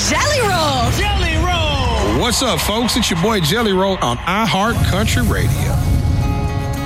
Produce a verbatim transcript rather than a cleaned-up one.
Jelly Roll. Jelly Roll. What's up, folks? It's your boy Jelly Roll on iHeart Country Radio.